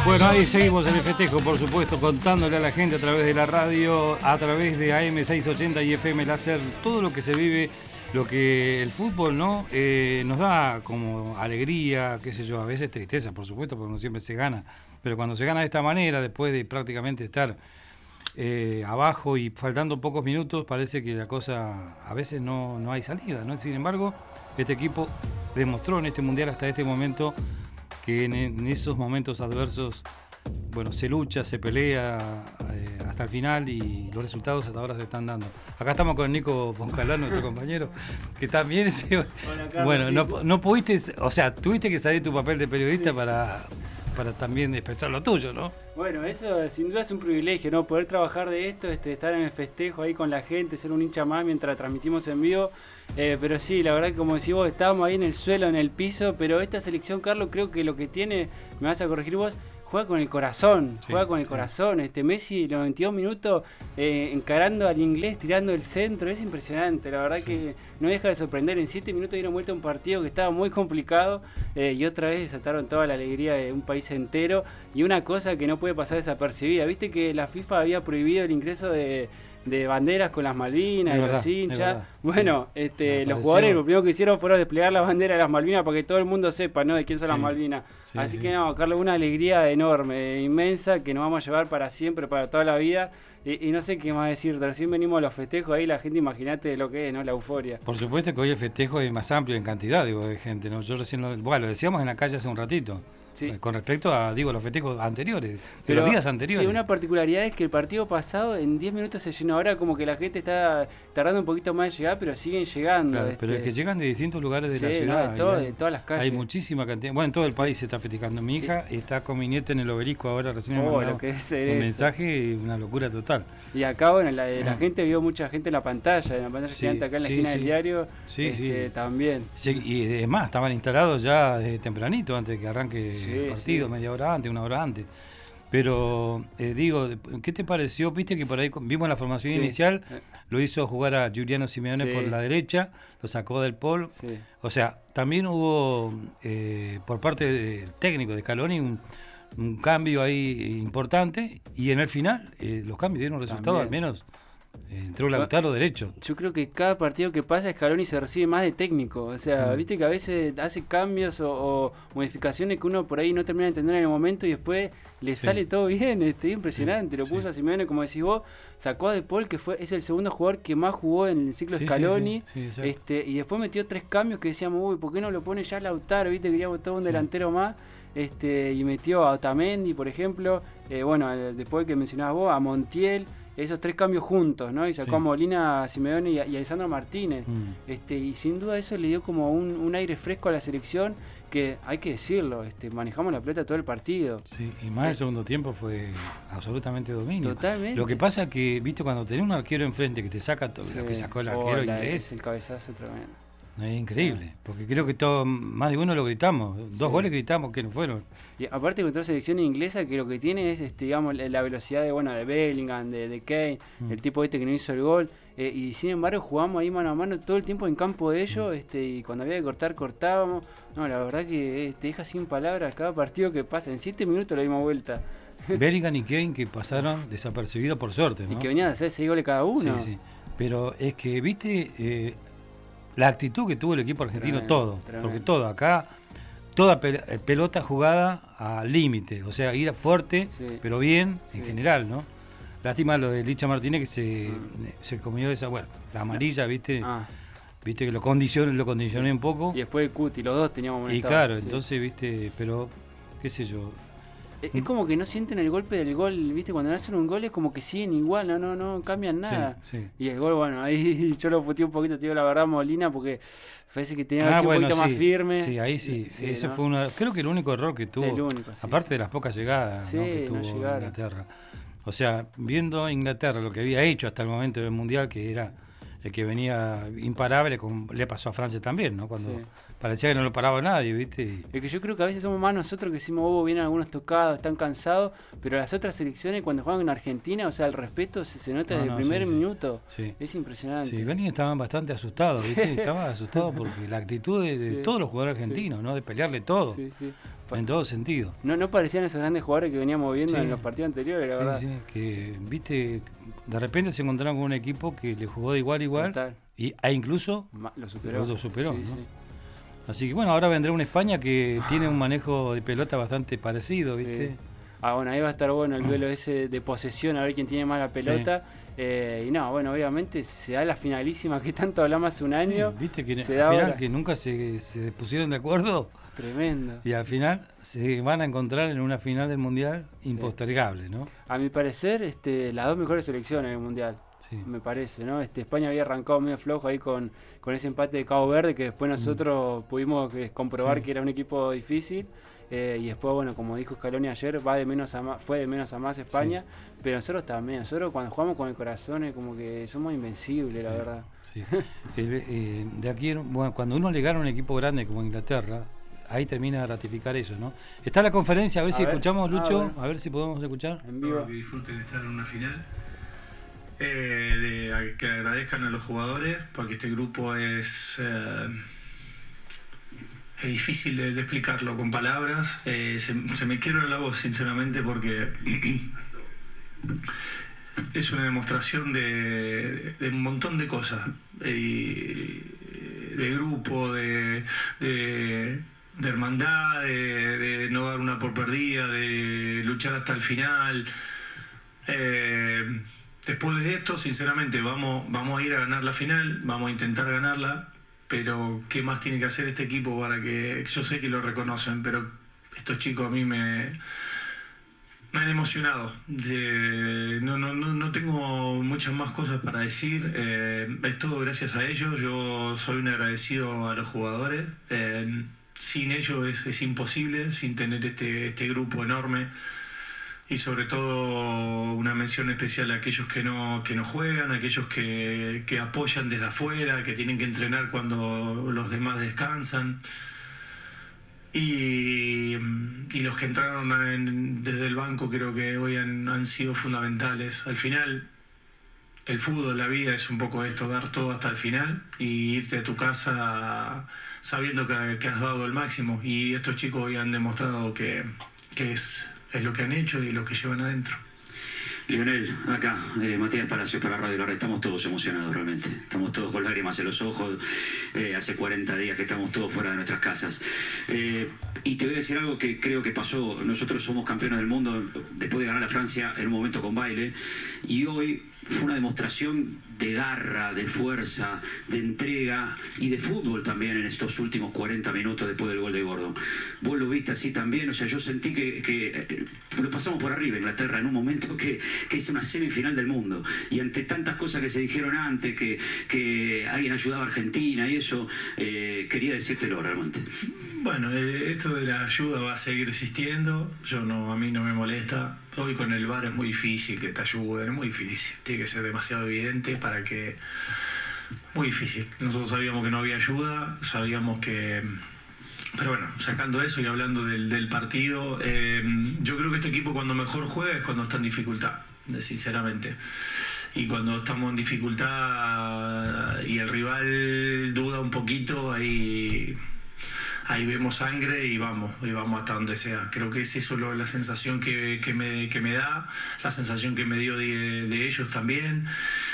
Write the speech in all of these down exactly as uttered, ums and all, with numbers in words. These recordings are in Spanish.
Bueno, ahí seguimos en el festejo, por supuesto, contándole a la gente a través de la radio, a través de A M seiscientos ochenta y F M Láser, todo lo que se vive, lo que el fútbol, ¿no? Eh, nos da como alegría, qué sé yo, a veces tristeza, por supuesto, porque no siempre se gana, pero cuando se gana de esta manera, después de prácticamente estar eh, abajo y faltando pocos minutos, parece que la cosa a veces no, no hay salida, ¿no? Sin embargo, este equipo demostró en este Mundial hasta este momento que en, en esos momentos adversos, bueno, se lucha, se pelea eh, hasta el final y los resultados hasta ahora se están dando. Acá estamos con Nico Poncalá, nuestro compañero, que también se... Hola, Carlos, bueno, sí. no, no pudiste, o sea, tuviste que salir tu papel de periodista sí. para, para también expresar lo tuyo, ¿no? Bueno, eso sin duda es un privilegio, ¿no? Poder trabajar de esto, este, estar en el festejo ahí con la gente, ser un hincha más mientras transmitimos en vivo. Eh, pero sí, la verdad que como decís vos, estábamos ahí en el suelo, en el piso, pero esta selección, Carlos, creo que lo que tiene, me vas a corregir vos, juega con el corazón, sí, juega con el sí. corazón. Este Messi, los veintidós minutos, eh, encarando al inglés, tirando el centro, es impresionante, la verdad sí. que no deja de sorprender. En siete minutos dieron vuelta a un partido que estaba muy complicado eh, y otra vez desataron toda la alegría de un país entero. Y una cosa que no puede pasar desapercibida, viste que la FIFA había prohibido el ingreso de... de banderas con las Malvinas, de los hinchas. Bueno, sí, este, los jugadores lo primero que hicieron fueron desplegar la bandera de las Malvinas para que todo el mundo sepa, ¿no?, de quién son sí, las Malvinas. Sí, Así sí. que no, Carlos, una alegría enorme, inmensa, que nos vamos a llevar para siempre, para toda la vida. Y, y no sé qué más decir, recién venimos a los festejos, ahí la gente, imagínate lo que es, ¿no?, la euforia. Por supuesto que hoy el festejo es más amplio en cantidad, digo, de gente, ¿no? Yo recién lo, bueno, lo decíamos en la calle hace un ratito. Sí. Con respecto a, digo, los festejos anteriores, de Pero, los días anteriores. Sí, una particularidad es que el partido pasado en diez minutos se llenó. Ahora como que la gente está tardando un poquito más en llegar, pero siguen llegando. Claro, este... pero es que llegan de distintos lugares de sí, la ciudad. No, de, todo, hay, de todas las calles. Hay muchísima cantidad. Bueno, en todo el país se está festejando. Mi hija sí. está con mi nieta en el obelisco ahora, recién oh, me mandó lo que es un eso. mensaje, una locura total. Y acá, bueno, la, la gente vio mucha gente en la pantalla, en la pantalla sí, gigante acá en la sí, esquina sí. del diario. Sí, este, sí. También. Sí, y es más, estaban instalados ya desde tempranito, antes de que arranque sí, el partido, sí. media hora antes, una hora antes. Pero, eh, digo, ¿qué te pareció? Viste que por ahí vimos la formación sí. inicial, lo hizo jugar a Giuliano Simeone sí. por la derecha, lo sacó del Pol. Sí. O sea, también hubo, eh, por parte del técnico de Scaloni, un, un cambio ahí importante, y en el final eh, los cambios dieron resultado, al menos eh, entró Lautaro derecho. Yo creo que cada partido que pasa Scaloni se recibe más de técnico, o sea, mm. viste que a veces hace cambios o, o modificaciones que uno por ahí no termina de entender en el momento y después le sí. sale todo bien, este, impresionante, sí. lo puso sí. a Simeone, como decís vos, sacó a De Paul, que fue es el segundo jugador que más jugó en el ciclo sí, Scaloni, sí, sí, sí, este, y después metió tres cambios que decíamos, uy, ¿por qué no lo pone ya Lautaro? Viste, queríamos todo un sí. delantero más. Este, y metió a Otamendi, por ejemplo, eh, bueno, después que mencionabas vos, a Montiel, esos tres cambios juntos, ¿no? Y sacó sí. a Molina, a Simeone y a, y a Lisandro Martínez. Mm. Este, y sin duda eso le dio como un, un aire fresco a la selección, que hay que decirlo, este, manejamos la pelota todo el partido. Sí, y más el segundo tiempo fue absolutamente dominio. Totalmente. Lo que pasa que, viste, cuando tenés un arquero enfrente que te saca todo sí. lo que sacó el arquero oh, inglés. El cabezazo tremendo. No, es increíble, porque creo que todo, más de uno lo gritamos, dos sí. goles gritamos que no fueron. Y aparte contra la selección inglesa, que lo que tiene es, este, digamos, la velocidad de, bueno, de Bellingham, de, de Kane, mm. el tipo este que no hizo el gol, eh, y sin embargo jugamos ahí mano a mano todo el tiempo en campo de ellos, mm. este, y cuando había que cortar, cortábamos. No, la verdad que eh, te deja sin palabras cada partido que pasa, en siete minutos la misma vuelta. Bellingham y Kane que pasaron desapercibidos por suerte, ¿no? Y que venían a hacer seis goles cada uno. Sí, sí, pero es que, viste... Eh, la actitud que tuvo el equipo argentino, tremendo, todo, tremendo. Porque todo, acá, toda pel- pelota jugada al límite, o sea, ir fuerte, sí. pero bien, sí. en general, ¿no? Lástima lo de Licha Martínez que se, mm. se comió esa, bueno, la amarilla, ¿viste? Ah. Viste que lo condicioné, lo condicioné sí. un poco. Y después el Cuti, los dos teníamos buen Y estado, claro, sí. entonces, viste, pero, qué sé yo... Es como que no sienten el golpe del gol, ¿viste? Cuando hacen un gol es como que siguen igual, no no no cambian nada. Sí, sí. Y el gol, bueno, ahí yo lo puteé un poquito, te digo la verdad, Molina, porque parece que tenía que ah, ser bueno, un poquito sí, más firme. Sí, ahí sí, sí ese ¿no? fue uno, creo que el único error que tuvo, sí, el único, sí. aparte de las pocas llegadas sí, ¿no? que tuvo no Inglaterra. O sea, viendo Inglaterra lo que había hecho hasta el momento del Mundial, que era el que venía imparable, como le pasó a Francia también, ¿no? Cuando sí. parecía que no lo paraba nadie, ¿viste? Es que yo creo que a veces somos más nosotros que decimos, oh, vienen algunos tocados, están cansados, pero las otras selecciones cuando juegan en Argentina, o sea, el respeto se, se nota no, desde no, el primer sí, minuto. Sí. Es impresionante. Sí, Benny estaban bastante asustados, ¿viste? Sí. Estaba asustado porque la actitud de, de sí. todos los jugadores argentinos, sí. ¿no? De pelearle todo. Sí, sí. en todo sentido. No, no parecían esos grandes jugadores que veníamos viendo Sí. en los partidos anteriores, la Sí, verdad. sí, que, viste, de repente se encontraron con un equipo que le jugó de igual a igual. Total. Y, e incluso Ma- Lo superó. lo superó, Sí, ¿no? sí. Así que bueno, ahora vendrá una España que tiene un manejo de pelota bastante parecido, Sí. ¿viste? Ah, bueno, ahí va a estar bueno el duelo ese de posesión, a ver quién tiene más la pelota. Eh, y no, bueno, obviamente si se da la finalísima que tanto hablamos hace un año. Sí, viste que se al da final ahora. que nunca se, se pusieron de acuerdo Tremendo. y al final se van a encontrar en una final del Mundial impostergable, ¿no? A mi parecer, este, las dos mejores selecciones en el Mundial. Sí. Me parece, ¿no? Este, España había arrancado medio flojo ahí con, con ese empate de Cabo Verde que después nosotros mm. pudimos eh, comprobar sí. que era un equipo difícil. Eh, y después, bueno, como dijo Scaloni ayer, va de menos a más, fue de menos a más España, sí. pero nosotros también, nosotros cuando jugamos con el corazón es como que somos invencibles, la sí, verdad. Sí. el, eh, de aquí, bueno, cuando uno le gana un equipo grande como Inglaterra, ahí termina de ratificar eso, ¿no? Está la conferencia, a ver a si ver. escuchamos, Lucho, ah, bueno. a ver si podemos escuchar. En vivo. Que disfruten de estar en una final, eh, de, que agradezcan a los jugadores, porque este grupo es... Eh, Es difícil de, de explicarlo con palabras, eh, se, se me quiebra la voz sinceramente porque es una demostración de, de un montón de cosas, de, de grupo, de, de, de hermandad, de, de no dar una por perdida, de luchar hasta el final. Eh, después de esto, sinceramente, vamos, vamos a ir a ganar la final, vamos a intentar ganarla. Pero qué más tiene que hacer este equipo para que, yo sé que lo reconocen, pero estos chicos a mí me, me han emocionado. De, no, no, no, no tengo muchas más cosas para decir, eh, es todo gracias a ellos, yo soy un agradecido a los jugadores, eh, sin ellos es, es imposible, sin tener este, este grupo enorme. Y sobre todo una mención especial a aquellos que no, que no juegan, a aquellos que, que apoyan desde afuera, que tienen que entrenar cuando los demás descansan. Y, y los que entraron en, desde el banco creo que hoy han, han sido fundamentales. Al final, el fútbol, la vida es un poco esto, dar todo hasta el final y irte a tu casa sabiendo que, que has dado el máximo. Y estos chicos hoy han demostrado que, que es... es lo que han hecho y lo que llevan adentro. Lionel, acá, eh, Matías Palacios para Radio La Red, estamos todos emocionados realmente, estamos todos con lágrimas en los ojos, eh, hace cuarenta días que estamos todos fuera de nuestras casas. Eh, y te voy a decir algo que creo que pasó, nosotros somos campeones del mundo después de ganar a Francia en un momento con baile, y hoy fue una demostración de garra, de fuerza, de entrega y de fútbol también en estos últimos cuarenta minutos después del gol de Gordon. Vos lo viste así también, o sea, yo sentí que, que lo pasamos por arriba Inglaterra en un momento que, que es una semifinal del mundo, y ante tantas cosas que se dijeron antes, que, que alguien ayudaba a Argentina y eso, eh, quería decírtelo realmente. Bueno, eh, esto de la ayuda va a seguir existiendo, yo no, a mí no me molesta. Hoy con el V A R es muy difícil que te ayuden, es muy difícil, tiene que ser demasiado evidente para que... Muy difícil, nosotros sabíamos que no había ayuda, sabíamos que... Pero bueno, sacando eso y hablando del, del partido, eh, yo creo que este equipo cuando mejor juega es cuando está en dificultad, sinceramente. Y cuando estamos en dificultad y el rival duda un poquito, ahí... ahí vemos sangre y vamos, y vamos hasta donde sea. Creo que es eso lo, la sensación que, que, me, que me da, la sensación que me dio de, de ellos también.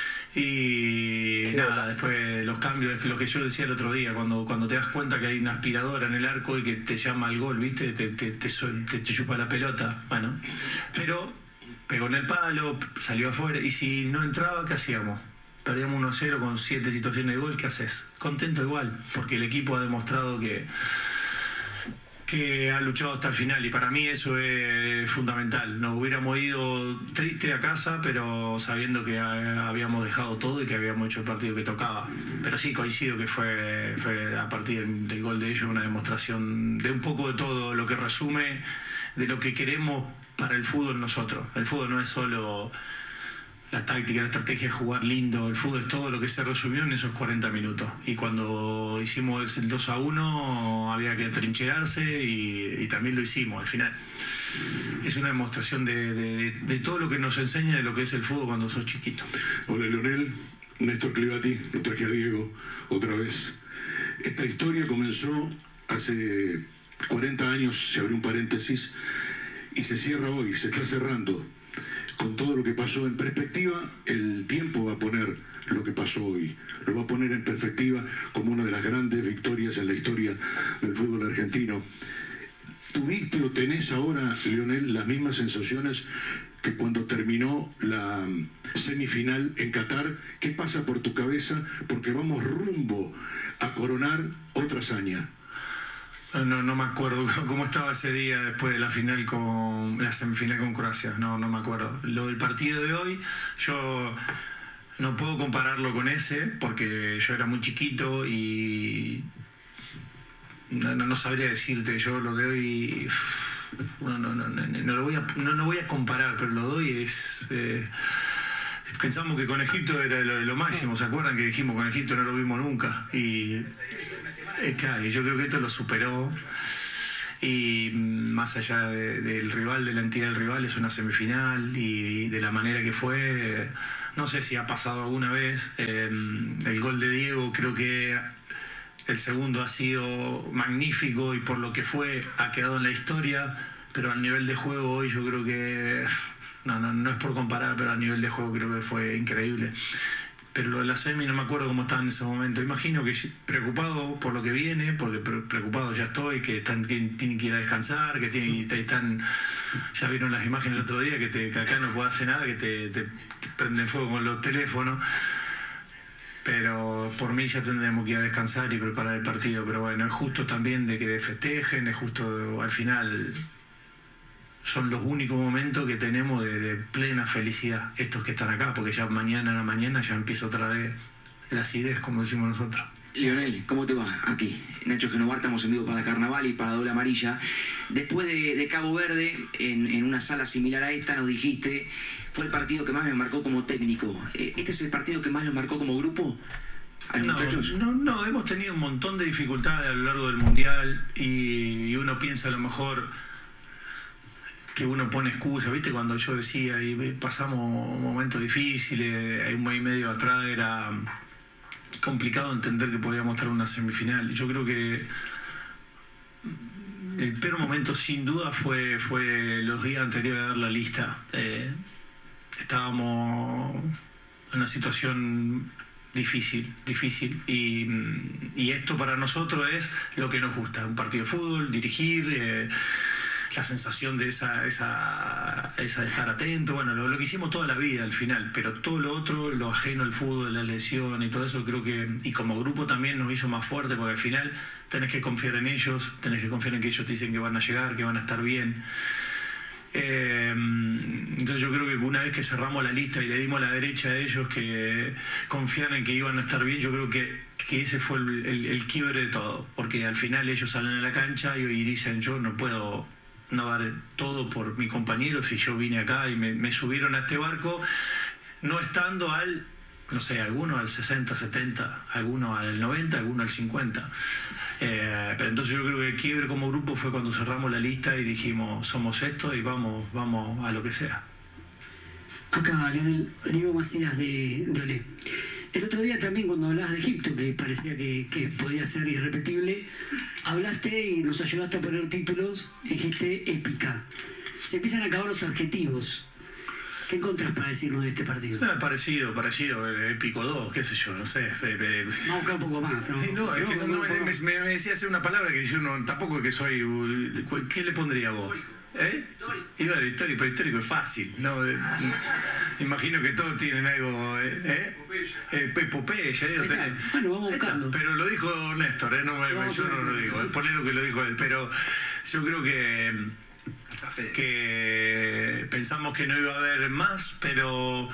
Y Qué nada, horas. Después los cambios, es lo que yo decía el otro día, cuando, cuando te das cuenta que hay una aspiradora en el arco y que te llama al gol, ¿viste? Te, te, te, te, te chupa la pelota. Bueno, pero pegó en el palo, salió afuera, y si no entraba, ¿qué hacíamos? Perdíamos uno a cero con siete situaciones de gol, ¿qué haces? Contento igual, porque el equipo ha demostrado que, que ha luchado hasta el final, y para mí eso es fundamental. Nos hubiéramos ido triste a casa, pero sabiendo que habíamos dejado todo y que habíamos hecho el partido que tocaba. Pero sí coincido que fue, fue a partir del gol de ellos una demostración de un poco de todo, lo que resume de lo que queremos para el fútbol nosotros. El fútbol no es solo... la táctica, la estrategia es jugar lindo, el fútbol es todo lo que se resumió en esos cuarenta minutos. Y cuando hicimos el dos a uno había que atrincherarse y, y también lo hicimos al final. Es una demostración de, de, de todo lo que nos enseña de lo que es el fútbol cuando sos chiquito. Hola Lionel, Néstor Clivati, lo traje a Diego otra vez. Esta historia comenzó hace cuarenta años, se abrió un paréntesis, y se cierra hoy, se está cerrando. Con todo lo que pasó en perspectiva, el tiempo va a poner lo que pasó hoy. Lo va a poner en perspectiva como una de las grandes victorias en la historia del fútbol argentino. ¿Tuviste o tenés ahora, Lionel, las mismas sensaciones que cuando terminó la semifinal en Qatar? ¿Qué pasa por tu cabeza? Porque vamos rumbo a coronar otra hazaña. No, no me acuerdo cómo estaba ese día después de la final con la semifinal con Croacia. No, no me acuerdo. Lo del partido de hoy, yo no puedo compararlo con ese porque yo era muy chiquito y no, no, no sabría decirte. Yo lo de hoy no, no, no, no, no lo voy a, no, no voy a comparar, pero lo de hoy es. Eh, pensamos que con Egipto era lo, lo máximo. ¿Se acuerdan que dijimos con Egipto no lo vimos nunca? Y Eh, claro, yo creo que esto lo superó y más allá de, del rival, de la entidad del rival, es una semifinal y de la manera que fue, no sé si ha pasado alguna vez. Eh, el gol de Diego, creo que el segundo ha sido magnífico y por lo que fue ha quedado en la historia, pero al nivel de juego hoy yo creo que, no, no, no es por comparar, pero al nivel de juego creo que fue increíble. Pero lo de la semi no me acuerdo cómo estaba en ese momento. Imagino que preocupado por lo que viene, porque preocupado ya estoy, que, están, que tienen que ir a descansar, que tienen, están, ya vieron las imágenes el otro día, que, te, que acá no puedo hacer nada, que te, te, te prenden fuego con los teléfonos. Pero por mí ya tendremos que ir a descansar y preparar el partido. Pero bueno, es justo también de que festejen, es justo al final. Son los únicos momentos que tenemos de, de plena felicidad, estos que están acá, porque ya mañana a la mañana ya empieza otra vez la acidez, como decimos nosotros. Lionel, ¿cómo te va? Aquí, Nacho Genovar, estamos en vivo para Carnaval y para Doble Amarilla. Después de, de Cabo Verde, en, en una sala similar a esta, nos dijiste, fue el partido que más me marcó como técnico. ¿Este es el partido que más los marcó como grupo? ¿A los no, muchachos? No, no, hemos tenido un montón de dificultades a lo largo del Mundial y, y uno piensa a lo mejor que uno pone excusa, ¿viste? Cuando yo decía, y pasamos momentos difíciles, hay un mes y medio atrás era complicado entender que podíamos estar en una semifinal. Yo creo que el peor momento sin duda fue, fue los días anteriores a dar la lista. Eh, estábamos en una situación difícil, difícil y, y esto para nosotros es lo que nos gusta, un partido de fútbol, dirigir, eh, la sensación de esa, esa, esa de estar atento, bueno, lo, lo que hicimos toda la vida al final, pero todo lo otro, lo ajeno al fútbol, la lesión y todo eso, creo que, y como grupo también nos hizo más fuerte, porque al final tenés que confiar en ellos, tenés que confiar en que ellos te dicen que van a llegar, que van a estar bien. Eh, entonces yo creo que una vez que cerramos la lista y le dimos la derecha a ellos que confían en que iban a estar bien, yo creo que, que ese fue el, el, el quiebre de todo, porque al final ellos salen a la cancha y, y dicen yo no puedo no dar todo por mi compañero si yo vine acá y me, me subieron a este barco no estando al, no sé, algunos al sesenta, setenta, algunos al noventa, algunos al cincuenta. Eh, pero entonces yo creo que el quiebre como grupo fue cuando cerramos la lista y dijimos somos esto y vamos, vamos a lo que sea. Acá, Lionel, Diego Macías de, de Olé. El otro día también cuando hablabas de Egipto, que parecía que, que podía ser irrepetible, hablaste y nos ayudaste a poner títulos, dijiste épica. Se empiezan a acabar los adjetivos. ¿Qué encontrás para decirnos de este partido? Eh, parecido, parecido, eh, épico dos, qué sé yo, no sé. Eh, eh, Vamos a buscar un poco más. ¿No? Sí, no, es que no, no, me, me, me decía hacer una palabra que yo no, tampoco es que soy... ¿Qué le pondría vos? ¿Eh? Iba a histórico, pero histórico es fácil, ¿no? Eh, imagino que todos tienen algo, ¿eh? ¿Eh? Epopeya, ¿eh? Bueno, vamos a buscarlo. Pero lo dijo Néstor, ¿eh? No, me, yo no lo digo, es ponle lo que lo dijo él, pero yo creo que, que pensamos que no iba a haber más, pero...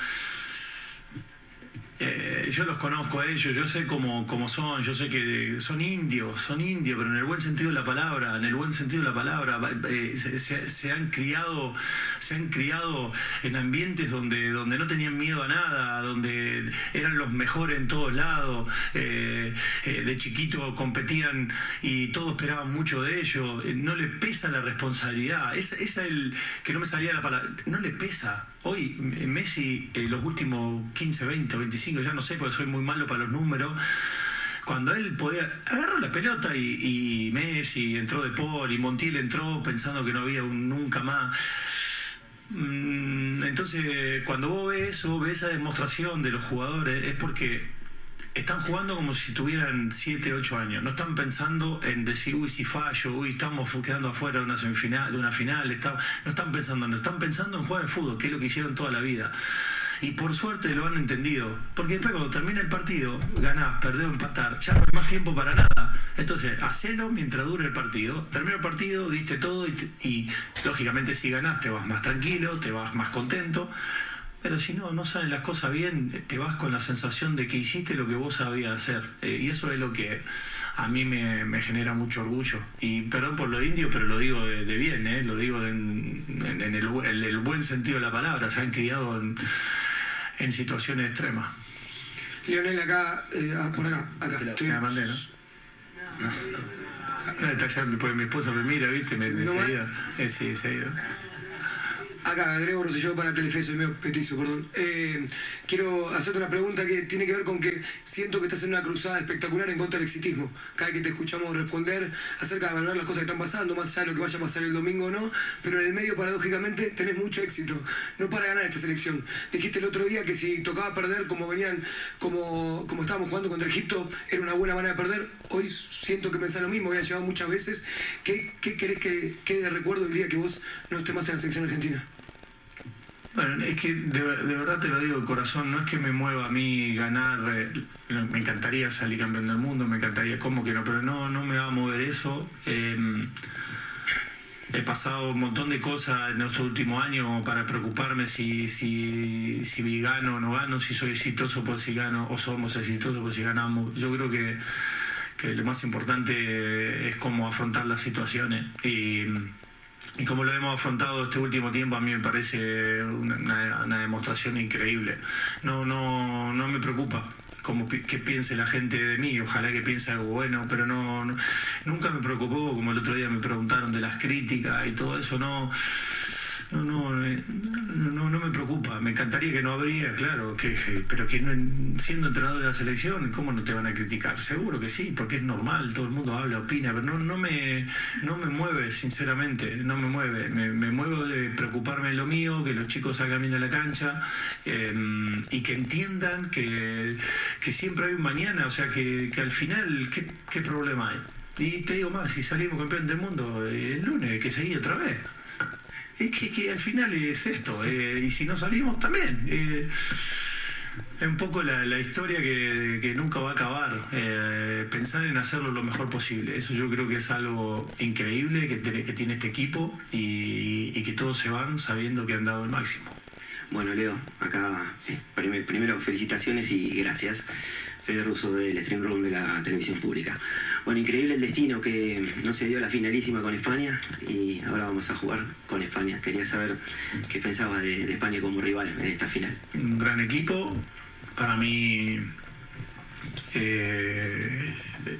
Eh, yo los conozco a ellos, yo sé cómo, cómo son, yo sé que son indios, son indios, pero en el buen sentido de la palabra, en el buen sentido de la palabra, eh, se, se, se han criado, se han criado en ambientes donde, donde no tenían miedo a nada, donde eran los mejores en todos lados, eh, eh, de chiquito competían y todos esperaban mucho de ellos, eh, no le pesa la responsabilidad, esa es el que no me salía la palabra, no le pesa. Hoy Messi, eh, los últimos quince, veinte, veinticinco, ya no sé porque soy muy malo para los números, cuando él podía agarrar la pelota y, y Messi entró de Paul y Montiel entró pensando que no había un nunca más. Entonces, cuando vos ves eso, ves esa demostración de los jugadores, es porque están jugando como si tuvieran siete, ocho años. No están pensando en decir, uy, si fallo, uy, estamos quedando afuera de una semifinal, de una final. Está, no están pensando, no están pensando en jugar al fútbol, que es lo que hicieron toda la vida. Y por suerte lo han entendido. Porque después cuando termina el partido, ganás, perdés o empatar, ya no hay más tiempo para nada. Entonces, hacelo mientras dure el partido. Termina el partido, diste todo y, te, y lógicamente si ganás te vas más tranquilo, te vas más contento. Pero si no, no salen las cosas bien, te vas con la sensación de que hiciste lo que vos sabías hacer. Eh, y eso es lo que a mí me, me genera mucho orgullo. Y perdón por lo indio, pero lo digo de, de bien, eh, lo digo de, en, en el, el, el buen sentido de la palabra. Se han criado en, en situaciones extremas. Lionel, acá, eh, por acá, acá. Estoy... Me mandé, ¿no? No, no. no pues mi esposa me mira, ¿viste? Me, me no seguía. Eh, sí, seguido. Acá, Grego Rosselló para Telefe, soy medio petizo, perdón. Eh, quiero hacerte una pregunta que tiene que ver con que siento que estás en una cruzada espectacular en contra del exitismo. Cada vez que te escuchamos responder acerca de valorar las cosas que están pasando, más allá de lo que vaya a pasar el domingo o no, pero en el medio, paradójicamente, tenés mucho éxito. No para ganar esta selección. Dijiste el otro día que si tocaba perder como venían, como, como estábamos jugando contra Egipto, era una buena manera de perder. Hoy siento que pensás lo mismo, habían llegado muchas veces. ¿Qué, qué querés que quede de recuerdo el día que vos no estés más en la selección argentina? Bueno, es que de, de verdad te lo digo de corazón, no es que me mueva a mí ganar, eh, me encantaría salir campeón del mundo, me encantaría, ¿cómo que no? Pero no, no me va a mover eso. Eh, he pasado un montón de cosas en estos últimos años para preocuparme si, si, si gano o no gano, si soy exitoso por si gano o somos exitosos por si ganamos. Yo creo que, que lo más importante es cómo afrontar las situaciones. Y, Y como lo hemos afrontado este último tiempo, a mí me parece una, una demostración increíble. No, no, no me preocupa como que piense la gente de mí, ojalá que piense algo bueno, pero no, no nunca me preocupó, como el otro día me preguntaron de las críticas y todo eso, no. No, no, no, no me preocupa. Me encantaría que no habría, claro, que, pero que no, siendo entrenador de la selección, ¿cómo no te van a criticar? Seguro que sí, porque es normal, todo el mundo habla, opina, pero no, no, me, no me mueve, sinceramente, no me mueve. Me, me muevo de preocuparme de lo mío, que los chicos salgan bien a la cancha eh, y que entiendan que, que siempre hay un mañana, o sea, que, que al final, ¿qué, qué problema hay? Y te digo más, si salimos campeón del mundo el lunes, hay que seguir otra vez. Es que, que al final es esto, eh, y si no salimos también. Eh, es un poco la, la historia que, que nunca va a acabar. Eh, pensar en hacerlo lo mejor posible. Eso yo creo que es algo increíble que, que tiene este equipo y, y que todos se van sabiendo que han dado el máximo. Bueno, Leo, acá primero felicitaciones y gracias. Fede Russo del Stream Room de la televisión pública. Bueno, increíble el destino que no se dio la finalísima con España y ahora vamos a jugar con España. Quería saber qué pensabas de, de España como rival en esta final. Un gran equipo, para mí eh,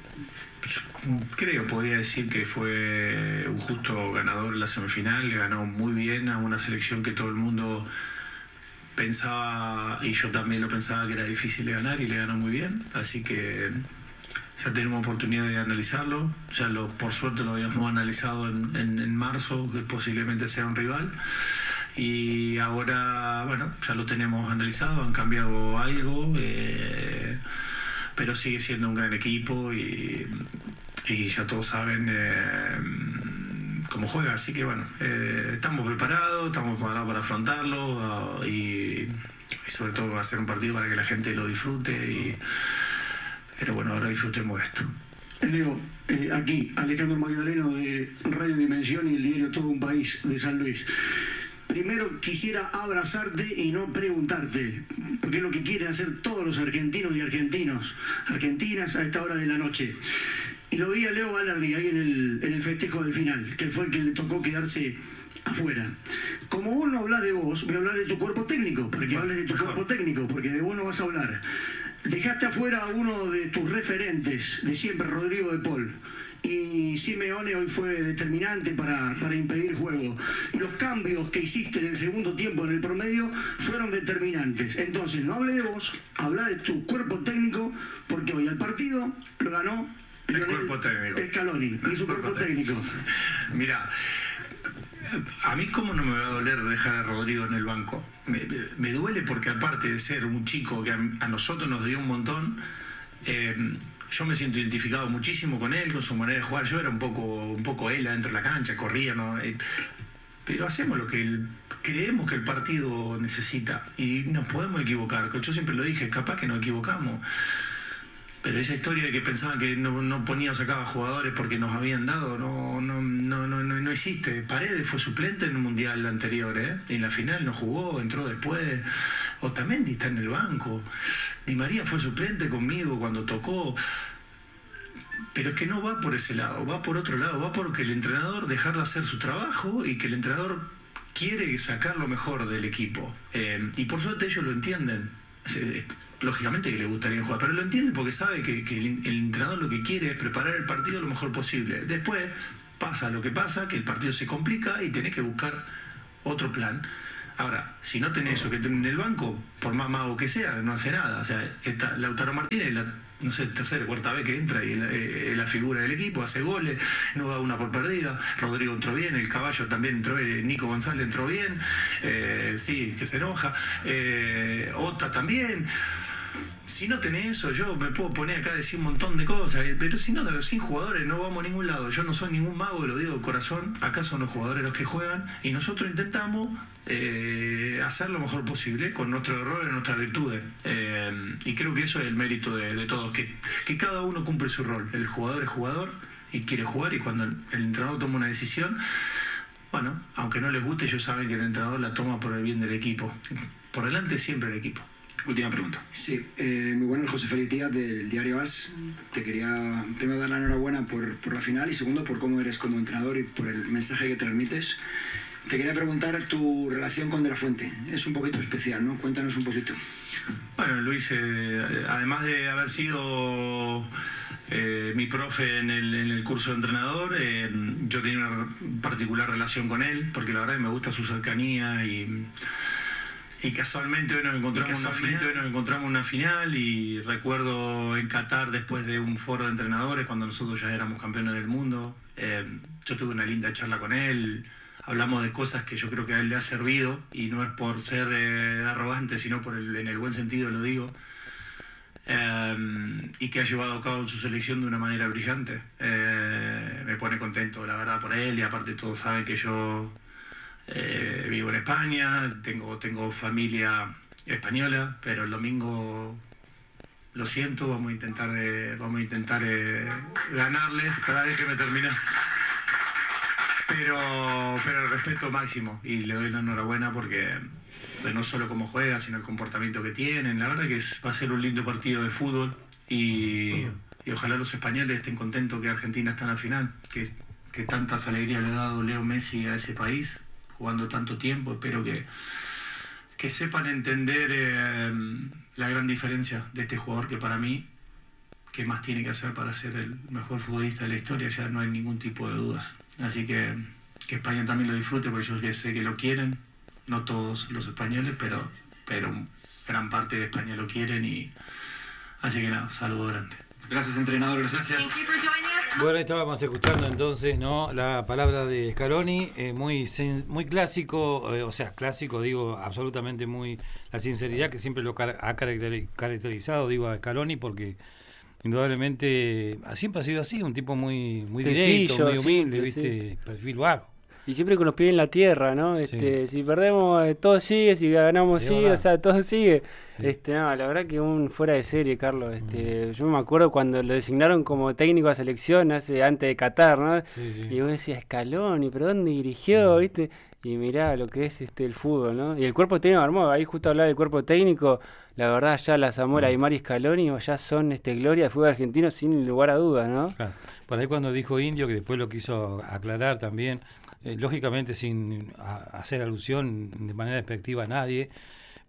creo, podría decir que fue un justo ganador en la semifinal, ganó muy bien a una selección que todo el mundo pensaba, y yo también lo pensaba, que era difícil de ganar y le ganó muy bien, así que ya tenemos oportunidad de analizarlo, ya lo, por suerte lo habíamos analizado en, en, en marzo, que posiblemente sea un rival, y ahora, bueno, ya lo tenemos analizado, han cambiado algo, eh, pero sigue siendo un gran equipo y, y ya todos saben eh, cómo juega, así que bueno, eh, estamos preparados, estamos preparados para afrontarlo uh, y, y sobre todo va a ser un partido para que la gente lo disfrute, y, pero bueno, ahora disfrutemos esto. Leo, eh, aquí Alejandro Magdaleno de Radio Dimensión y el diario Todo un País de San Luis. Primero quisiera abrazarte y no preguntarte, porque es lo que quieren hacer todos los argentinos y argentinos, argentinas a esta hora de la noche. Y lo vi a Leo Valerdi ahí en el, en el festejo del final, que fue el que le tocó quedarse afuera. Como vos no hablas de vos, voy a hablar de tu cuerpo técnico, para que hables de tu cuerpo técnico, porque de vos no vas a hablar. Dejaste afuera a uno de tus referentes de siempre, Rodrigo de Paul, y Simeone hoy fue determinante para, para impedir juego. Y los cambios que hiciste en el segundo tiempo en el promedio fueron determinantes. Entonces, no hable de vos, habla de tu cuerpo técnico, porque hoy el partido lo ganó el cuerpo técnico. Scaloni y su cuerpo técnico. Mira, a mí cómo no me va a doler dejar a Rodrigo en el banco. Me, me duele porque aparte de ser un chico que a, a nosotros nos dio un montón, eh, yo me siento identificado muchísimo con él, con su manera de jugar. Yo era un poco, un poco él adentro de la cancha, corría, ¿no? Eh, pero hacemos lo que el, creemos que el partido necesita y nos podemos equivocar. Yo siempre lo dije, capaz que nos equivocamos. Pero esa historia de que pensaban que no, no ponía o sacaba jugadores porque nos habían dado, no, no, no, no, no, no existe. Paredes fue suplente en el mundial anterior, ¿eh? Y en la final no jugó, entró después. Otamendi está en el banco. Di María fue suplente conmigo cuando tocó. Pero es que no va por ese lado, va por otro lado, va porque el entrenador dejarle hacer su trabajo y que el entrenador quiere sacar lo mejor del equipo. Eh, y por suerte ellos lo entienden. Lógicamente que le gustaría jugar, pero lo entiende porque sabe que, que el, el entrenador lo que quiere es preparar el partido lo mejor posible. Después pasa lo que pasa, que el partido se complica y tenés que buscar otro plan. Ahora, si no tenés eso que tenés en el banco, por más mago que sea, no hace nada. O sea, está Lautaro Martínez, la, no sé, tercera o cuarta vez que entra y es la, eh, la figura del equipo, hace goles, no da una por perdida. Rodrigo entró bien, el Caballo también entró bien, Nico González entró bien, eh, sí, que se enoja, eh, Ota también. Si no tenés eso, yo me puedo poner acá a decir un montón de cosas, pero si no, sin jugadores no vamos a ningún lado. Yo no soy ningún mago, lo digo de corazón. Acá son los jugadores los que juegan y nosotros intentamos eh, hacer lo mejor posible con nuestros errores y nuestras virtudes. Eh, y creo que eso es el mérito de, de todos, que, que cada uno cumple su rol. El jugador es jugador y quiere jugar, y cuando el, el entrenador toma una decisión, bueno, aunque no les guste, ellos saben que el entrenador la toma por el bien del equipo. Por delante siempre el equipo. Última pregunta. Sí, eh, muy bueno, José Félix Díaz del diario AS. Te quería primero dar la enhorabuena por, por la final y segundo por cómo eres como entrenador y por el mensaje que transmites. Te quería preguntar tu relación con De La Fuente. Es un poquito especial, ¿no? Cuéntanos un poquito. Bueno, Luis, eh, además de haber sido eh, mi profe en el, en el curso de entrenador, eh, yo tenía una particular relación con él, porque la verdad que me gusta su cercanía y... Y casualmente hoy nos encontramos una final, hoy nos encontramos una final y recuerdo en Qatar, después de un foro de entrenadores, cuando nosotros ya éramos campeones del mundo, eh, yo tuve una linda charla con él, hablamos de cosas que yo creo que a él le ha servido, y no es por ser eh, arrogante, sino por el, en el buen sentido lo digo, eh, y que ha llevado a cabo en su selección de una manera brillante. Eh, me pone contento, la verdad, por él, y aparte todos saben que yo... Eh, vivo en España, tengo, tengo familia española, pero el domingo lo siento, vamos a intentar de, vamos a intentar eh, ganarles, cada vez que me termina. Pero, pero el respeto máximo, y le doy la enhorabuena porque no solo cómo juega, sino el comportamiento que tienen. La verdad que es, va a ser un lindo partido de fútbol, y, y ojalá los españoles estén contentos que Argentina está en la final, que, que tantas alegrías le ha dado Leo Messi a ese país, jugando tanto tiempo. Espero que, que sepan entender eh, la gran diferencia de este jugador, que para mí, ¿qué más tiene que hacer para ser el mejor futbolista de la historia? Ya no hay ningún tipo de dudas. Así que que España también lo disfrute, porque yo sé que lo quieren, no todos los españoles, pero, pero gran parte de España lo quieren, y así que nada, saludo grande. Gracias, entrenador, gracias. Bueno, ahí estábamos escuchando entonces, ¿no?, la palabra de Scaloni, eh, muy muy clásico, eh, o sea, clásico, digo, absolutamente muy, la sinceridad que siempre lo car- ha caracterizado, digo, a Scaloni, porque indudablemente siempre ha sido así, un tipo muy muy directo, muy humilde, simple, viste, sí. Perfil bajo. Y siempre con los pies en la tierra, ¿no? Este, sí. Si perdemos, eh, todo sigue, si ganamos, sí, sigue, o sea, todo sigue. Sí. Este, no, la verdad que un fuera de serie, Carlos. Este, mm. Yo me acuerdo cuando lo designaron como técnico de selección hace antes de Qatar, ¿no? Sí, sí. Y vos decías, Scaloni, ¿pero dónde dirigió? Mm. ¿Viste? Y mirá lo que es este el fútbol, ¿no? Y el cuerpo técnico armó, ahí justo hablaba del cuerpo técnico, la verdad ya la Zamora, Aymar y Scaloni ya son este gloria del fútbol argentino sin lugar a dudas, ¿no? Claro. Por ahí cuando dijo Indio, que después lo quiso aclarar también, eh, lógicamente sin a, hacer alusión de manera despectiva a nadie,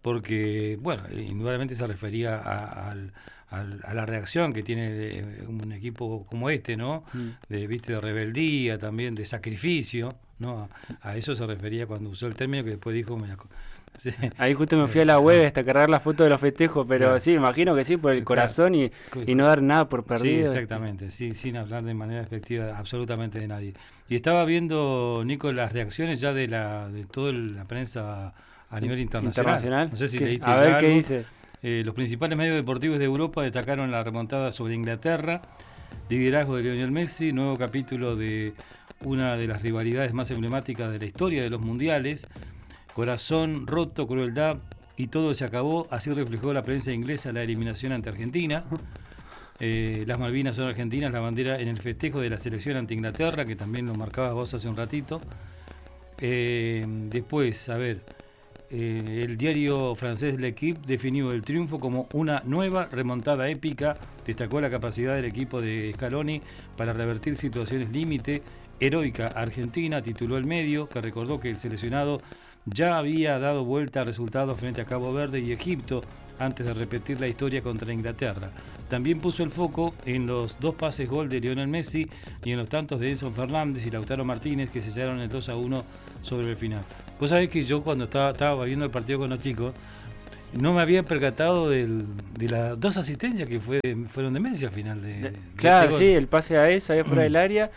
porque, bueno, indudablemente se refería a, a, a, a la reacción que tiene un equipo como este, ¿no? Mm. De, viste, de rebeldía, también de sacrificio, ¿no? A, a eso se refería cuando usó el término, que después dijo... Me la, sí. Ahí justo me fui a la web hasta cargar la foto de los festejos, pero claro. Sí, imagino que sí, por el corazón y, y no dar nada por perdido. Sí, exactamente, sí, sin hablar de manera efectiva absolutamente de nadie. Y estaba viendo, Nico, las reacciones ya de la de toda la prensa a nivel internacional. internacional. No sé si ¿Qué? leíste A ver algo. Qué dice. Eh, los principales medios deportivos de Europa destacaron la remontada sobre Inglaterra, liderazgo de Lionel Messi, nuevo capítulo de una de las rivalidades más emblemáticas de la historia de los mundiales, corazón roto, crueldad y todo se acabó, así reflejó la prensa inglesa la eliminación ante Argentina. Eh, las Malvinas son argentinas, la bandera en el festejo de la selección ante Inglaterra, que también lo marcabas vos hace un ratito. Eh, después, a ver, eh, el diario francés L'Équipe definió el triunfo como una nueva remontada épica, destacó la capacidad del equipo de Scaloni para revertir situaciones límite, heroica Argentina, tituló el medio, que recordó que el seleccionado ya había dado vuelta a resultados frente a Cabo Verde y Egipto antes de repetir la historia contra Inglaterra. También puso el foco en los dos pases gol de Lionel Messi y en los tantos de Enzo Fernández y Lautaro Martínez, que sellaron el dos a uno sobre el final. Vos sabés que yo cuando estaba, estaba viendo el partido con los chicos, no me había percatado del, de las dos asistencias que fue, fueron de Messi al final. De, de claro, este sí, el pase a eso, ahí fuera del área.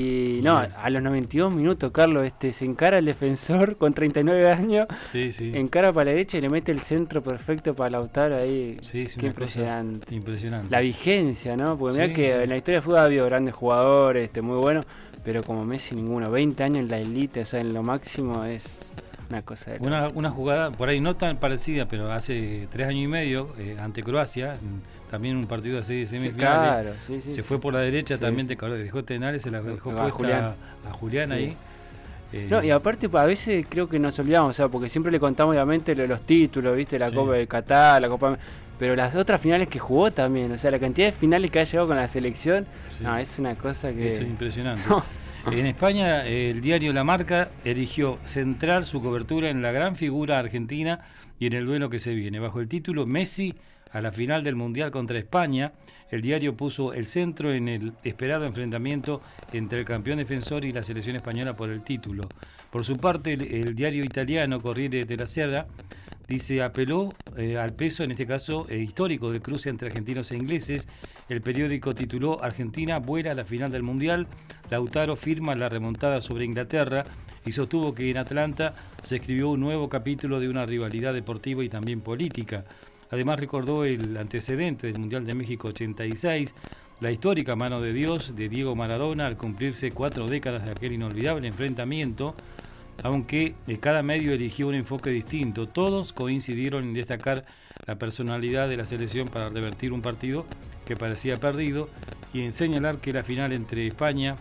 Y no, a los noventa y dos minutos, Carlos, este se encara el defensor con treinta y nueve años, sí, sí. encara para la derecha y le mete el centro perfecto para Lautaro ahí. Sí, sí, qué impresionante. impresionante. La vigencia, ¿no? Porque mirá sí, que sí. en la historia de fútbol ha habido grandes jugadores, este, muy buenos, pero como Messi ninguno. veinte años en la elite, o sea, en lo máximo es... Una, cosa de una, una jugada por ahí no tan parecida, pero hace tres años y medio eh, ante Croacia, también un partido así de semifinales, sí, claro, sí, sí, se fue por la derecha, sí, también sí. Te dejó Tenales, se la dejó a Julián, a, a Julián sí. ahí. Eh, no, y aparte a veces creo que nos olvidamos, o sea, porque siempre le contamos obviamente los, los títulos, viste, la sí. Copa de Qatar, la Copa, pero las otras finales que jugó también, o sea, la cantidad de finales que ha llegado con la selección, sí. no, es una cosa que... Eso es impresionante. En España, el diario La Marca eligió centrar su cobertura en la gran figura argentina y en el duelo que se viene. Bajo el título Messi a la final del Mundial contra España, el diario puso el centro en el esperado enfrentamiento entre el campeón defensor y la selección española por el título. Por su parte, el, el diario italiano Corriere della Sera dice, apeló eh, al peso, en este caso, eh, histórico del cruce entre argentinos e ingleses. El periódico tituló Argentina vuela a la final del Mundial, Lautaro firma la remontada sobre Inglaterra y sostuvo que en Atlanta se escribió un nuevo capítulo de una rivalidad deportiva y también política. Además recordó el antecedente del Mundial de México ochenta y seis, la histórica mano de Dios de Diego Maradona al cumplirse cuatro décadas de aquel inolvidable enfrentamiento, aunque cada medio eligió un enfoque distinto. Todos coincidieron en destacar la personalidad de la selección para revertir un partido que parecía perdido y en señalar que la final entre España,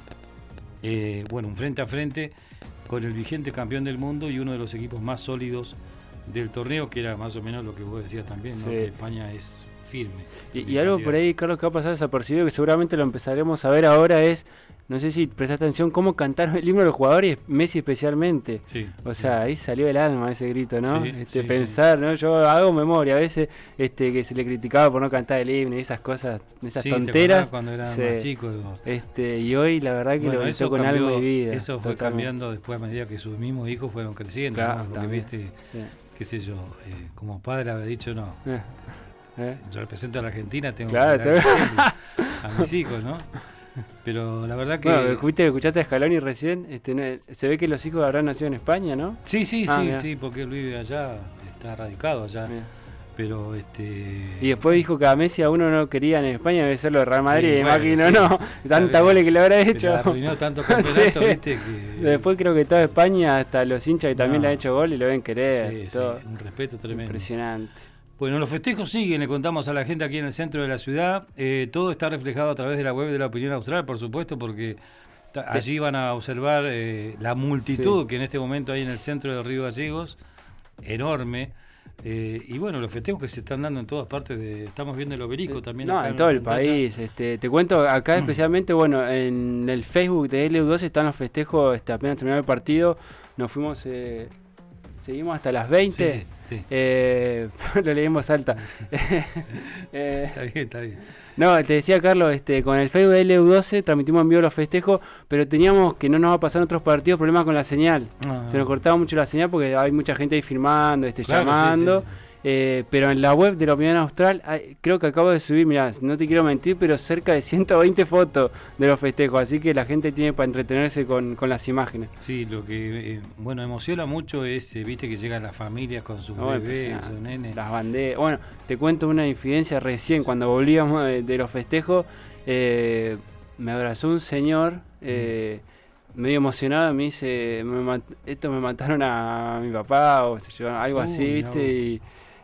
eh, bueno, un frente a frente con el vigente campeón del mundo y uno de los equipos más sólidos del torneo, que era más o menos lo que vos decías también, ¿no? Sí. Que España es firme. Y, y algo por ahí, Carlos, que va a pasar desapercibido, que seguramente lo empezaremos a ver ahora, es, no sé si prestaste atención, cómo cantaron el himno de los jugadores, Messi especialmente. Sí, o sea, ahí salió el alma ese grito, ¿no? Sí, este, sí, pensar, sí. ¿no? Yo hago memoria, a veces este, que se le criticaba por no cantar el himno y esas cosas, esas sí, tonteras. Cuando eran sí. más chicos. Este, y hoy la verdad que bueno, lo hizo con alma de vida. Eso fue totalmente. cambiando después a medida que sus mismos hijos fueron creciendo, claro, ¿no? Porque viste, sí. qué sé yo, eh, como padre habrá dicho, no. Eh. ¿Eh? Yo represento a la Argentina, tengo claro, que dar a mis hijos, ¿no? Pero la verdad que... Bueno, ¿escuchaste, escuchaste a Scaloni recién? Este, no, se ve que los hijos habrán nacido en España, ¿no? Sí, sí, ah, sí, mirá. sí, porque él vive allá, está radicado allá. Mirá. Pero este... Y después dijo que a Messi a uno no querían en España, debe ser lo de Real Madrid, sí, imagino, bueno, no, sí. tanta goles que le habrá hecho. Arruinó tantos campeonatos, sí. viste, que... Después creo que toda España, hasta los hinchas que también no. le han hecho gol y lo ven querer. Sí, todo. sí, un respeto tremendo. Impresionante. Bueno, los festejos siguen, le contamos a la gente aquí en el centro de la ciudad. Eh, todo está reflejado a través de la web de La Opinión Austral, por supuesto, porque ta, allí van a observar eh, la multitud sí. que en este momento hay en el centro de Río Gallegos, enorme. Eh, y bueno, los festejos que se están dando en todas partes, de, estamos viendo el Obelisco también. No, acá en todo el país. Este, te cuento acá especialmente, bueno, en el Facebook de L U dos están los festejos, este, apenas terminó el partido, nos fuimos... Eh, seguimos hasta las veinte, sí, sí. Sí. Eh, lo leímos alta. eh, está bien, está bien. No, te decía Carlos, este, con el Facebook de L U doce transmitimos en vivo los festejos, pero teníamos que no nos va a pasar en otros partidos problemas con la señal. Ah. Se nos cortaba mucho la señal porque hay mucha gente ahí filmando, este, claro, llamando. Sí, sí. Eh, pero en la web de la Opinión Austral hay, creo que acabo de subir, mirá, no te quiero mentir, pero cerca de ciento veinte fotos de los festejos, así que la gente tiene para entretenerse con, con las imágenes. Sí, lo que eh, bueno emociona mucho es, eh, viste que llegan las familias con sus no, bebés, sus nenes. Las banderas. Bueno, te cuento una infidencia recién, cuando volvíamos de, de los festejos, eh, me abrazó un señor, eh, mm. medio emocionado, me dice, me, esto me mataron a mi papá, o se llevaron algo uh, así, viste, no. y...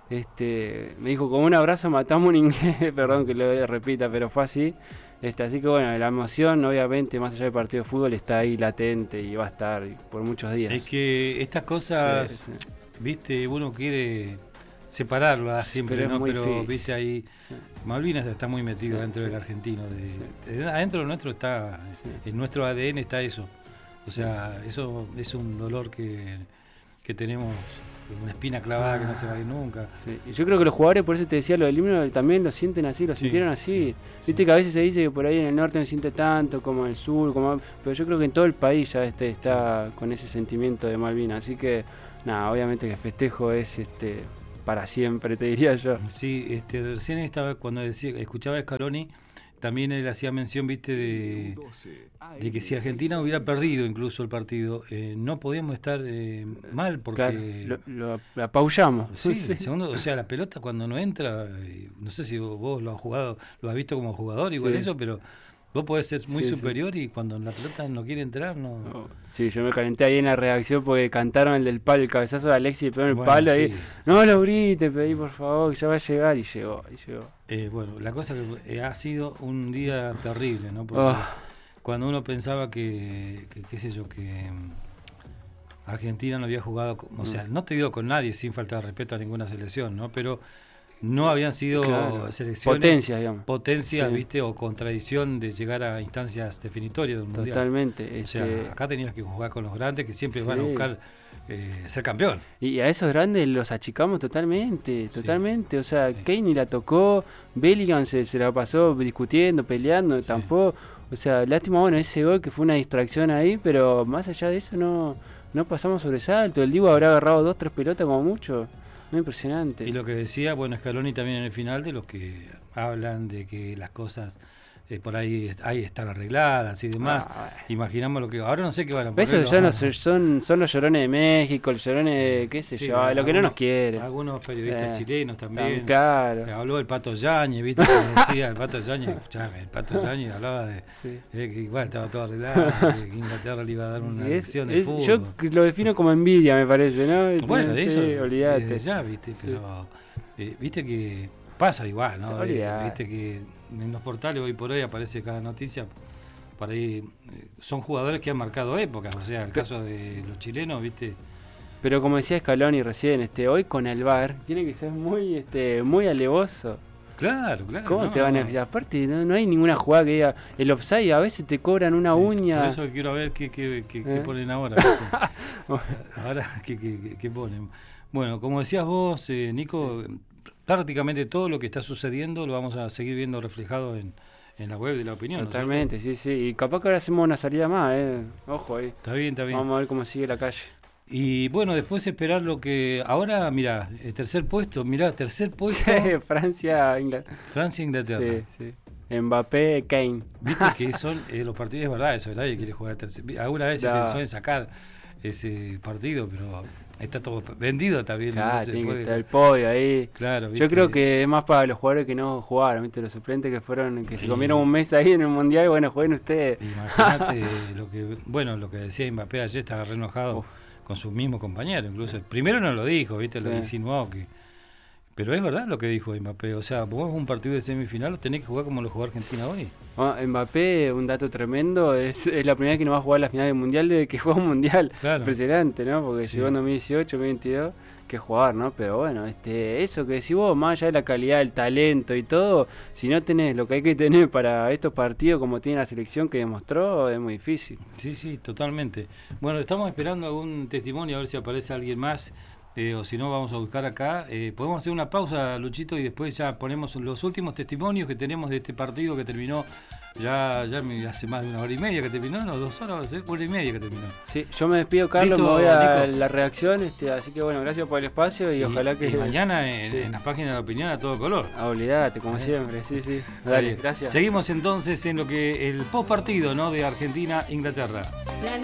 Este, me dijo, con un abrazo matamos un inglés, perdón que lo repita, pero fue así. Este, así que bueno, la emoción obviamente más allá del partido de fútbol está ahí latente y va a estar por muchos días. Es que estas cosas, sí, sí. viste, uno quiere separarlas siempre, pero, ¿no? pero difícil. Viste ahí, sí. Malvinas está muy metido sí, dentro sí. del argentino. De, sí. de, adentro de nuestro está, sí. en nuestro A D N está eso. O sea, eso es un dolor que, que tenemos. Una espina clavada ah, que no se va a ir nunca. Sí. Y yo creo que los jugadores, por eso te decía, lo del himno también lo sienten así, lo sí, sintieron así. Sí. Viste que a veces se dice que por ahí en el norte no siente tanto como en el sur, como pero yo creo que en todo el país ya este está sí. con ese sentimiento de Malvinas. Así que, nada, obviamente que el festejo es este para siempre, te diría yo. Sí, este recién estaba cuando decía, escuchaba a Scaloni, también él hacía mención, viste, de, de que si Argentina hubiera perdido incluso el partido, eh, no podíamos estar eh, mal porque... Claro, lo, lo, lo apaullamos. Sí, sí. Segundo, o sea, la pelota cuando no entra, eh, no sé si vos, vos lo has jugado, lo has visto como jugador, igual sí. eso, pero... Vos podés ser muy sí, superior sí. y cuando la pelota no quiere entrar, no... no... Sí, yo me calenté ahí en la redacción porque cantaron el del palo, el cabezazo de Alexis, pegó el bueno, palo sí. ahí. No lo grites, pedí por favor, que ya va a llegar, y llegó, y llegó. Eh, bueno, la cosa que ha sido un día terrible, ¿no? Porque oh. cuando uno pensaba que, que, qué sé yo, que Argentina no había jugado, o mm. sea, no te digo con nadie, sin faltar respeto a ninguna selección, ¿no? Pero... no habían sido claro. selecciones potencias, digamos. Potencias, sí. ¿viste? O contradicción de llegar a instancias definitorias del mundial. Totalmente. O este... sea, acá tenías que jugar con los grandes que siempre sí. van a buscar eh, ser campeón. Y a esos grandes los achicamos totalmente, totalmente. Sí. O sea, sí. Kane la tocó, Bellingham se, se la pasó discutiendo, peleando, sí. tampoco. O sea, lástima, bueno, ese gol que fue una distracción ahí, pero más allá de eso no, no pasamos sobresalto. El Dibu habrá agarrado dos, tres pelotas como mucho. Muy impresionante. Y lo que decía, bueno, Scaloni también en el final, de los que hablan de que las cosas eh, por ahí, ahí están arregladas y demás. Ah, imaginamos lo que... Ahora no sé qué van a poner. Eso ya no sé, son, son los llorones de México, los llorones de qué sé sí, yo, algunos, lo que no nos quieren. Algunos periodistas eh, chilenos también. Claro. Habló el Pato Yáñez, ¿viste? Que decía el Pato Yáñez, escuchame, el Pato Yáñez hablaba de sí. eh, que igual estaba todo arreglado, que Inglaterra le iba a dar una es, lección de es, fútbol. Yo lo defino como envidia, me parece, ¿no? Bueno, de sí, eso, olvidate. desde ya, ¿viste? Pero, sí. eh, viste que pasa igual, ¿no? Eh, viste que en los portales hoy por hoy aparece cada noticia, por ahí eh, son jugadores que han marcado épocas, o sea, el caso de los chilenos, viste. Pero como decía Scaloni recién, este, hoy con el V A R tiene que ser muy, este, muy alevoso. Claro, claro. ¿Cómo no, te van a no. Aparte, no, no hay ninguna jugada que diga el offside, a veces te cobran una sí, uña. Por eso quiero ver qué, qué, qué, ¿Eh? qué ponen ahora. ahora, ¿qué, qué, qué ponen? Bueno, como decías vos, eh, Nico, sí. prácticamente todo lo que está sucediendo lo vamos a seguir viendo reflejado en, en la web de La Opinión. Totalmente, ¿no? sí, sí. Y capaz que ahora hacemos una salida más, ¿eh? Ojo ahí. Está bien, está bien. Vamos a ver cómo sigue la calle. Y bueno, después esperar lo que... Ahora, mira, el tercer puesto, mira, tercer puesto... Sí, Francia, Inglaterra. Francia, Inglaterra. Sí, sí. Mbappé, Kane. Viste que son eh, los partidos, es verdad, eso, nadie quiere jugar tercer. Alguna vez no. se pensó en sacar ese partido, pero está todo vendido también. Claro, no se tiene puede... que estar el podio ahí. Claro, yo creo que es más para los jugadores que no jugaron, ¿viste? Los suplentes que fueron, que sí. se comieron un mes ahí en el Mundial, bueno, jueguen ustedes. Imagínate lo que, bueno, lo que decía Mbappé ayer, estaba re enojado Uf. con sus mismos compañeros, incluso. Primero no lo dijo, ¿viste? Sí. Lo insinuó que... Pero es verdad lo que dijo Mbappé, o sea, vos un partido de semifinal lo tenés que jugar como lo jugó Argentina hoy. Oh, Mbappé, un dato tremendo, es, es la primera vez que no va a jugar la final del Mundial desde que juega un Mundial. Claro. Impresionante, ¿no? Porque sí. llegó en dos mil dieciocho, dos mil veintidós, que jugar, ¿no? Pero bueno, este eso que decís vos, más allá de la calidad, el talento y todo, si no tenés lo que hay que tener para estos partidos como tiene la selección que demostró, es muy difícil. Sí, sí, totalmente. Bueno, estamos esperando algún testimonio, a ver si aparece alguien más. Eh, o si no, vamos a buscar acá. Eh, podemos hacer una pausa, Luchito, y después ya ponemos los últimos testimonios que tenemos de este partido que terminó ya, ya hace más de una hora y media que terminó, no, dos horas, va a ser una hora y media que terminó. Sí, yo me despido, Carlos, Listo, me voy a Nico. La reacción, este, así que bueno, gracias por el espacio y, y ojalá que... Y mañana en, sí. en las páginas de la opinión a todo color. Ah, olvidate, como ¿Eh? siempre, sí, sí. Dale, Dale, gracias. Seguimos entonces en lo que el post partido, ¿no? De Argentina-Inglaterra.